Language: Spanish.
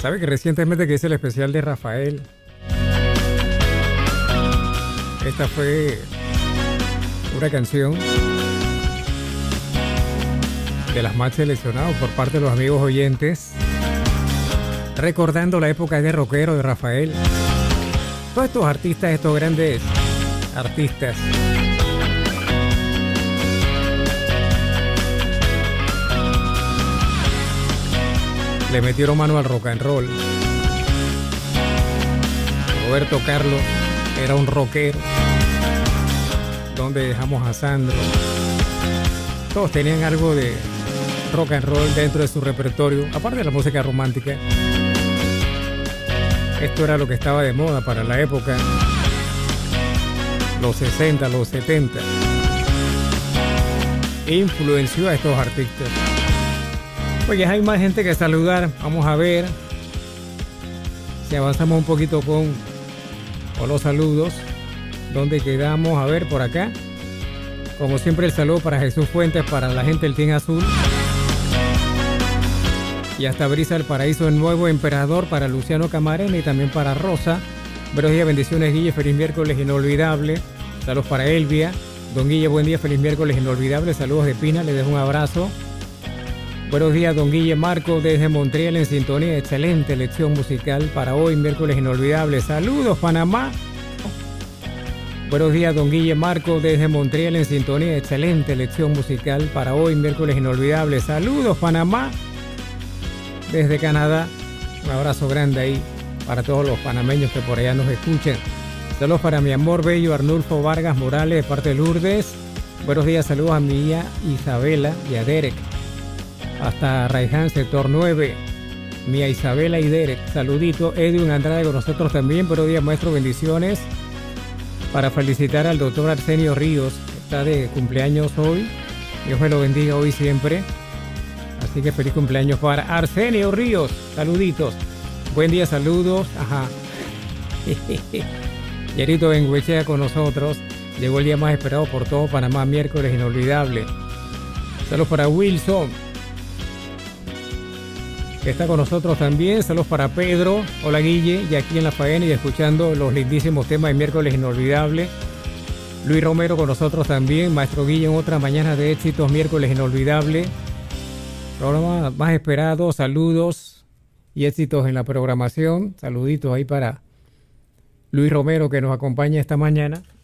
¿Sabe que recientemente que hice el especial de Rafael? Esta fue una canción de las más seleccionadas por parte de los amigos oyentes, recordando la época de rockero de Rafael. Todos estos artistas, estos grandes artistas, le metieron mano al rock and roll. Roberto Carlos era un rockero. Donde dejamos a Sandro. Todos tenían algo de rock and roll dentro de su repertorio, aparte de la música romántica. Esto era lo que estaba de moda para la época, los 60, los 70. Influenció a estos artistas. Pues ya hay más gente que saludar. Vamos a ver si avanzamos un poquito con los saludos. ¿Dónde quedamos? A ver, por acá. Como siempre, el saludo para Jesús Fuentes, para la gente del Team Azul. Y hasta Brisa del Paraíso, el nuevo emperador, para Luciano Camarena y también para Rosa. Buenos días, bendiciones, Guille, feliz miércoles inolvidable. Saludos para Elvia. Don Guille, buen día, feliz miércoles inolvidable. Saludos de Pina, le dejo un abrazo. Buenos días, don Guille Marco, desde Montreal en sintonía. Excelente elección musical para hoy, miércoles inolvidable. Saludos, Panamá. Buenos días, don Guille Marco, desde Montreal en sintonía. Excelente elección musical para hoy, miércoles inolvidable. Saludos, Panamá. Desde Canadá, un abrazo grande ahí para todos los panameños que por allá nos escuchan. Saludos para mi amor bello Arnulfo Vargas Morales, de parte de Lourdes. Buenos días, saludos a mi hija Isabela y a Derek. Hasta Raiján, sector 9. Mía Isabela y Derek. Saludito. Edwin Andrade con nosotros también. Buenos días, maestro, bendiciones. Para felicitar al doctor Arsenio Ríos, que está de cumpleaños hoy. Dios me lo bendiga hoy siempre. Así que feliz cumpleaños para Arsenio Ríos. Saluditos. Buen día, saludos. Ajá. Yerito Benguechea con nosotros. Llegó el día más esperado por todo Panamá, miércoles inolvidable. Saludos para Wilson, que está con nosotros también. Saludos para Pedro. Hola, Guille, y aquí en la faena y escuchando los lindísimos temas de miércoles inolvidable. Luis Romero con nosotros también. Maestro Guille, en otra mañana de éxitos, miércoles inolvidable. Programa más esperado. Saludos y éxitos en la programación. Saluditos ahí para Luis Romero, que nos acompaña esta mañana.